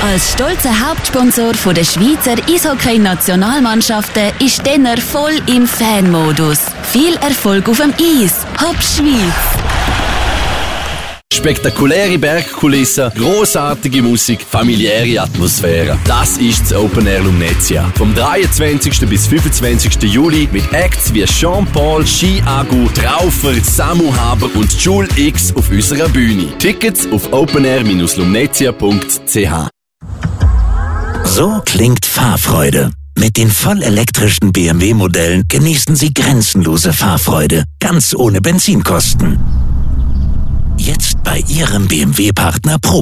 Als stolzer Hauptsponsor von der Schweizer Eishockey-Nationalmannschaften ist Denner voll im Fanmodus. Viel Erfolg auf dem Eis. Hopp Schweiz! Spektakuläre Bergkulissen, grossartige Musik, familiäre Atmosphäre. Das ist das Open Air Lumnezia. Vom 23. bis 25. Juli mit Acts wie Jean-Paul, Ski-Agu, Traufer, Samu Haber und Jule X auf unserer Bühne. Tickets auf openair-lumnezia.ch. So klingt Fahrfreude. Mit den vollelektrischen BMW-Modellen genießen Sie grenzenlose Fahrfreude, ganz ohne Benzinkosten. Jetzt bei Ihrem BMW-Partner Pro.